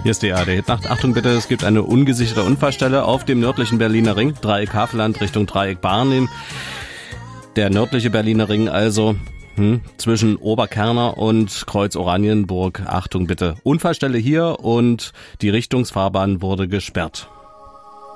Hier ist die ARD-Nacht. Achtung bitte, es gibt eine ungesicherte Unfallstelle auf dem nördlichen Berliner Ring, Dreieck Havelland Richtung Dreieck Barnim. Der nördliche Berliner Ring also zwischen Oberkerner und Kreuz Oranienburg. Achtung bitte, Unfallstelle hier und die Richtungsfahrbahn wurde gesperrt.